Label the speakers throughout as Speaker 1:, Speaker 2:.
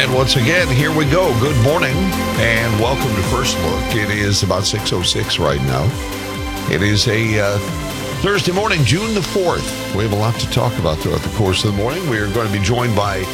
Speaker 1: And once again, here we go. Good morning and welcome to First Look. It is about 6:06 right now. It is a Thursday morning, June the 4th. We have a lot to talk about throughout the course of the morning. We are going to be joined by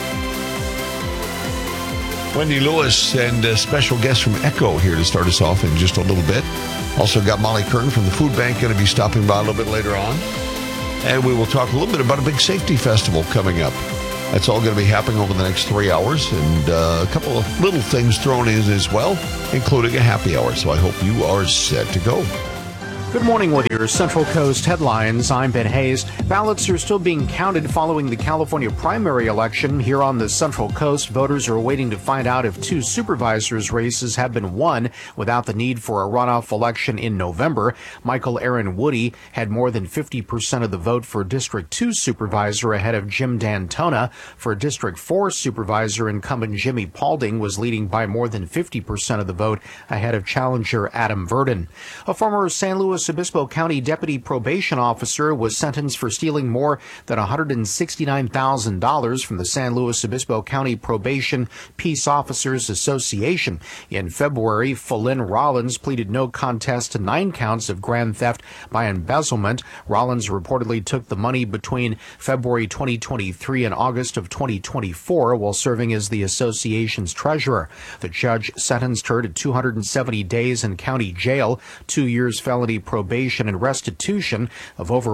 Speaker 1: Wendy Lewis and a special guest from Echo here to start us off in just a little bit. Also got Molly Kern from the Food Bank going to be stopping by a little bit later on. And we will talk a little bit about a big safety festival coming up. That's all going to be happening over the next 3 hours, and a couple of little things thrown in as well, including a happy hour. So I hope you are set to go.
Speaker 2: Good morning with your Central Coast headlines. I'm Ben Hayes. Ballots are still being counted following the California primary election. Here on the Central Coast, voters are waiting to find out if two supervisors' races have been won without the need for a runoff election in November. Michael Aaron Woody had more than 50% of the vote for District 2 supervisor ahead of Jim D'Antona. For District 4 supervisor, incumbent Jimmy Paulding was leading by more than 50% of the vote ahead of challenger Adam Verdon. A former San Luis Obispo County deputy probation officer was sentenced for stealing more than $169,000 from the San Luis Obispo County Probation Peace Officers Association. In February, Philin Rollins pleaded no contest to 9 counts of grand theft by embezzlement. Rollins reportedly took the money between February 2023 and August of 2024 while serving as the association's treasurer. The judge sentenced her to 270 days in county jail, 2 years felony probation and restitution of over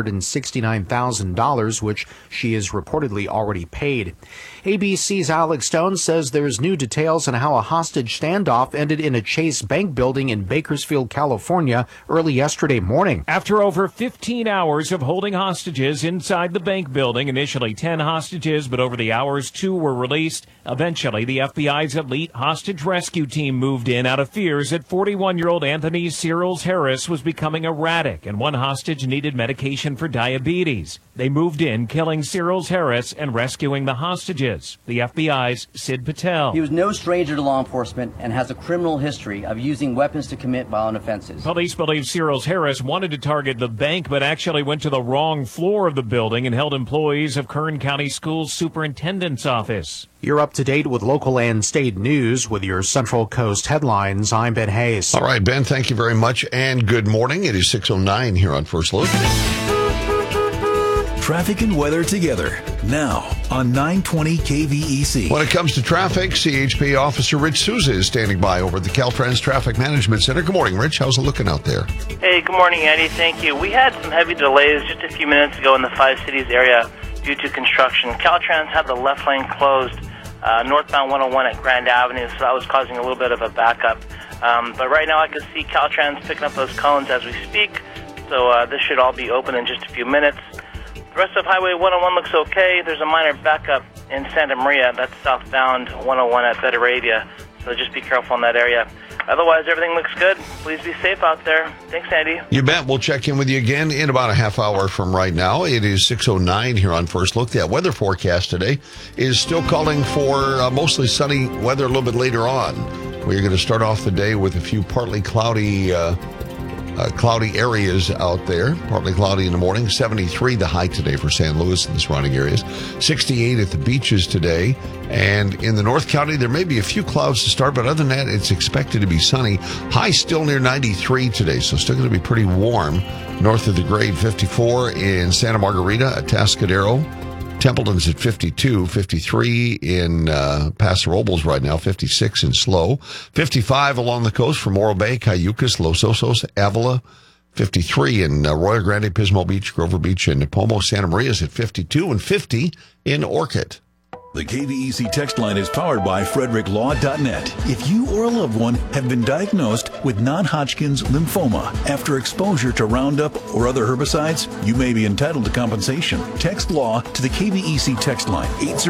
Speaker 2: $169,000, which she is reportedly already paid. ABC's Alex Stone says there's new details on how a hostage standoff ended in a Chase Bank building in Bakersfield, California, early yesterday morning.
Speaker 3: After over 15 hours of holding hostages inside the bank building, initially 10 hostages, but over the hours, 2 were released. Eventually, the FBI's elite hostage rescue team moved in out of fears that 41-year-old Anthony Searles Harris was becoming erratic, and one hostage needed medication for diabetes. They moved in, killing Searles Harris and rescuing the hostages. The FBI's Sid Patel.
Speaker 4: He was no stranger to law enforcement and has a criminal history of using weapons to commit violent offenses.
Speaker 3: Police believe Searles Harris wanted to target the bank, but actually went to the wrong floor of the building and held employees of Kern County Schools Superintendent's office.
Speaker 2: You're up to date with local and state news with your Central Coast headlines. I'm Ben Hayes.
Speaker 1: All right, Ben, thank you very much, and good morning. It is 6:09 here on First Look.
Speaker 5: Traffic and weather together now on 920 KVEC.
Speaker 1: When it comes to traffic, CHP Officer Rich Souza is standing by over at the Caltrans Traffic Management Center. Good morning, Rich. How's it looking out there?
Speaker 6: Hey, good morning, Andy. Thank you. We had some heavy delays just a few minutes ago in the Five Cities area due to construction. Caltrans had the left lane closed northbound 101 at Grand Avenue, so that was causing a little bit of a backup. But right now I can see Caltrans picking up those cones as we speak, so this should all be open in just a few minutes. The rest of Highway 101 looks okay. There's a minor backup in Santa Maria. That's southbound 101 at Veteravia, so just be careful in that area. Otherwise, everything looks good. Please be safe out there. Thanks, Andy.
Speaker 1: You bet. We'll check in with you again in about a half hour from right now. It is 6:09 here on First Look. That weather forecast today is still calling for mostly sunny weather a little bit later on. We're going to start off the day with a few partly cloudy areas out there. Partly cloudy in the morning. 73 the high today for San Luis and the surrounding areas. 68 at the beaches today. And in the North County, there may be a few clouds to start, but other than that, it's expected to be sunny. High still near 93 today, so still going to be pretty warm. North of the grade, 54 in Santa Margarita, Atascadero. Templeton's at 52, 53 in Paso Robles right now, 56 in Slow, 55 along the coast from Morro Bay, Cayucas, Los Osos, Avila, 53 in Royal Grande, Pismo Beach, Grover Beach, and Napomo. Santa Maria's at 52 and 50 in Orchid.
Speaker 5: The KVEC text line is powered by FrederickLaw.net. If you or a loved one have been diagnosed with non-Hodgkin's lymphoma after exposure to Roundup or other herbicides, you may be entitled to compensation. Text LAW to the KVEC text line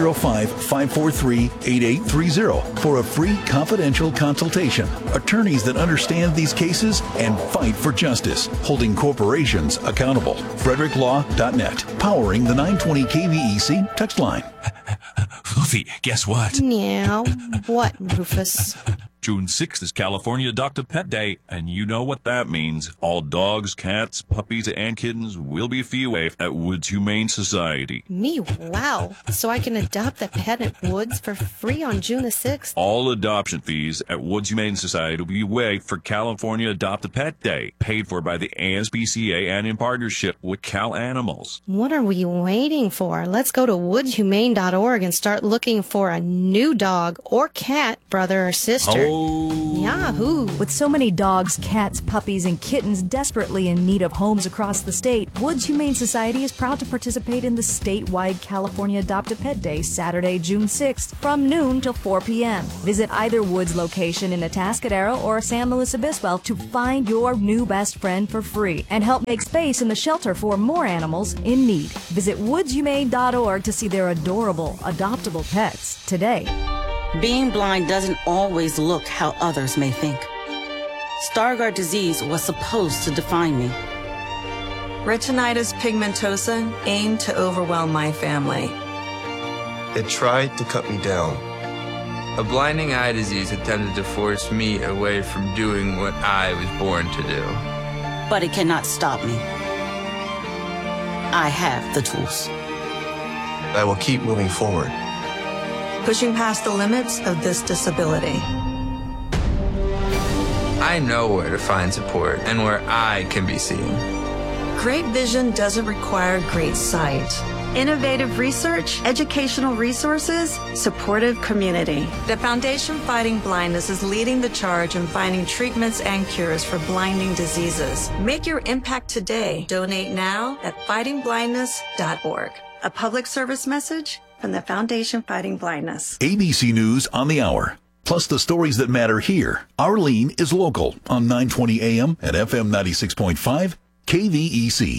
Speaker 5: 805-543-8830 for a free confidential consultation. Attorneys that understand these cases and fight for justice, holding corporations accountable. FrederickLaw.net, powering the 920 KVEC text line.
Speaker 7: Fluffy, guess what?
Speaker 8: Meow. What, Rufus?
Speaker 7: June 6th is California Adopt a Pet Day, and you know what that means. All dogs, cats, puppies, and kittens will be fee waived at Woods Humane Society.
Speaker 8: Me? Wow. So I can adopt a pet at Woods for free on June the 6th?
Speaker 7: All adoption fees at Woods Humane Society will be waived for California Adopt a Pet Day, paid for by the ASPCA and in partnership with Cal Animals.
Speaker 8: What are we waiting for? Let's go to woodshumane.org and start looking for a new dog or cat, brother or sister. Yahoo!
Speaker 9: With so many dogs, cats, puppies, and kittens desperately in need of homes across the state, Woods Humane Society is proud to participate in the statewide California Adopt a Pet Day, Saturday, June 6th, from noon till 4 p.m. Visit either Woods location in Atascadero or San Luis Obispo to find your new best friend for free and help make space in the shelter for more animals in need. Visit woodshumane.org to see their adorable, adoptable pets today.
Speaker 10: Being blind doesn't always look how others may think. Stargardt disease was supposed to define me.
Speaker 11: Retinitis pigmentosa aimed to overwhelm my family.
Speaker 12: It tried to cut me down. A blinding eye disease attempted to force me away from doing what I was born to do.
Speaker 10: But it cannot stop me. I have the tools.
Speaker 12: I will keep moving forward.
Speaker 11: Pushing past the limits of this disability.
Speaker 12: I know where to find support and where I can be seen.
Speaker 11: Great vision doesn't require great sight. Innovative research, educational resources, supportive community. The Foundation Fighting Blindness is leading the charge in finding treatments and cures for blinding diseases. Make your impact today. Donate now at fightingblindness.org. A public service message from the Foundation Fighting Blindness.
Speaker 5: ABC News on the hour. Plus the stories that matter here. Arlene is local on 920 AM at FM 96.5 KVEC.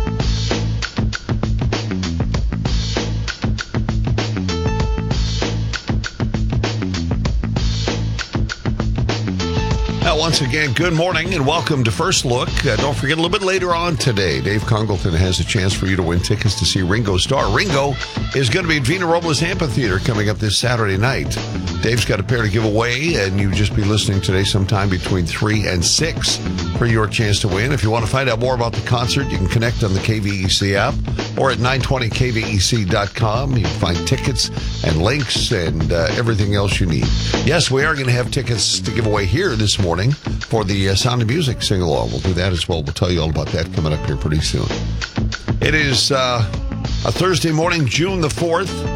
Speaker 1: Once again, good morning and welcome to First Look. Don't forget, a little bit later on today, Dave Congleton has a chance for you to win tickets to see Ringo Starr. Ringo is going to be at Vina Robles Amphitheater coming up this Saturday night. Dave's got a pair to give away, and you just be listening today sometime between 3 and 6 for your chance to win. If you want to find out more about the concert, you can connect on the KVEC app or at 920kvec.com. You can find tickets and links and everything else you need. Yes, we are going to have tickets to give away here this morning for the Sound of Music sing-along. We'll do that as well. We'll tell you all about that coming up here pretty soon. It is a Thursday morning, June the 4th.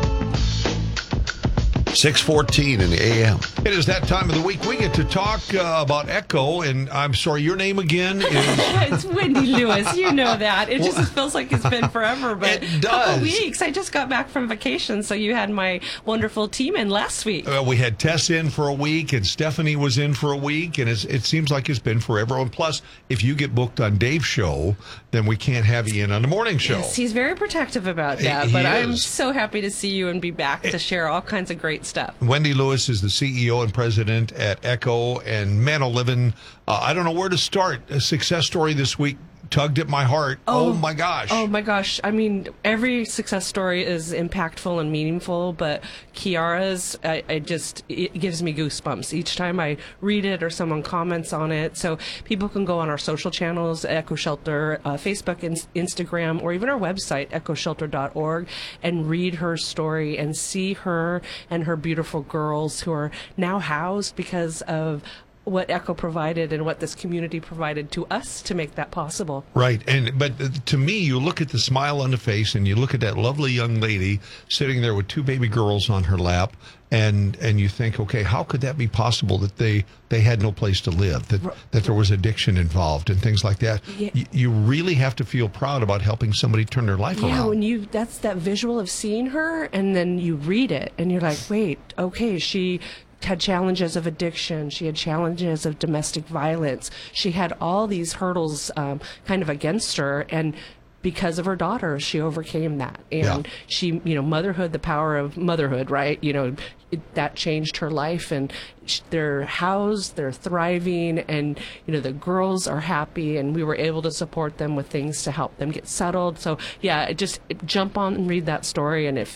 Speaker 1: 6:14 in the a.m. It is that time of the week we get to talk about Echo, and I'm sorry, your name again is...
Speaker 13: It's Wendy Lewis. You know that. It just feels like it's been forever, but
Speaker 1: it does.
Speaker 13: A couple weeks. I just got back from vacation, so you had my wonderful team in last week.
Speaker 1: We had Tess in for a week, and Stephanie was in for a week, and it seems like it's been forever. And plus, if you get booked on Dave's show, then we can't have you in on the morning show.
Speaker 13: Yes, he's very protective about that, but I'm so happy to see you and be back to share all kinds of great stuff.
Speaker 1: Wendy Lewis is the CEO and president at Echo, and man, living. I don't know where to start. A success story this week tugged at my heart. Oh my gosh.
Speaker 13: Oh my gosh. I mean, every success story is impactful and meaningful, but Kiara's, it gives me goosebumps each time I read it or someone comments on it. So people can go on our social channels, Echo Shelter, Facebook, Instagram, or even our website, echoshelter.org, and read her story and see her and her beautiful girls who are now housed because of what Echo provided and what this community provided to us to make that possible.
Speaker 1: Right. But to me, you look at the smile on the face and you look at that lovely young lady sitting there with two baby girls on her lap, and you think, okay, how could that be possible that they had no place to live, that there was addiction involved and things like that? Yeah. You really have to feel proud about helping somebody turn their life around.
Speaker 13: Yeah, when that's that visual of seeing her, and then you read it and you're like, wait, okay, she had challenges of addiction. She had challenges of domestic violence. She had all these hurdles kind of against her, and because of her daughter, she overcame that. And she, motherhood, the power of motherhood, right? That changed her life, and they're housed, they're thriving, and the girls are happy, and we were able to support them with things to help them get settled. So just jump on and read that story, and if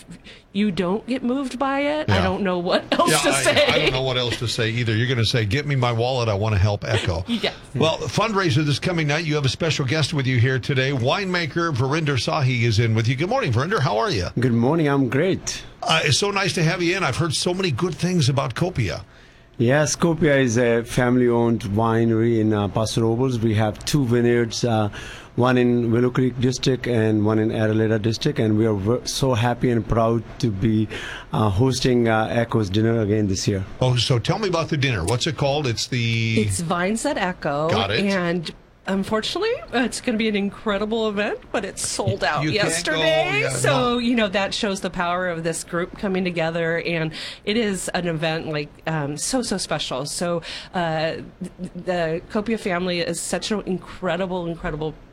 Speaker 13: you don't get moved by it.
Speaker 1: Yeah.
Speaker 13: I don't know what else to say.
Speaker 1: I don't know what else to say either. You're going to say, "Get me my wallet. I want to help Echo."
Speaker 13: Yes.
Speaker 1: Well, fundraiser this coming night. You have a special guest with you here today. Winemaker Verinder Sahi is in with you. Good morning, Verinder. How are you?
Speaker 14: Good morning. I'm great.
Speaker 1: It's so nice to have you in. I've heard so many good things about Copia.
Speaker 14: Yes, Copia is a family-owned winery in Paso Robles. We have 2 vineyards, one in Willow Creek District and one in Arboleda District, and we are so happy and proud to be hosting Echo's dinner again this year.
Speaker 1: Oh, so tell me about the dinner. What's it called? It's
Speaker 13: Vines at Echo.
Speaker 1: Got it.
Speaker 13: And unfortunately, it's going to be an incredible event, but it's sold out yesterday. So, that shows the power of this group coming together, and it is an event so special. So, the Copia family is such an incredible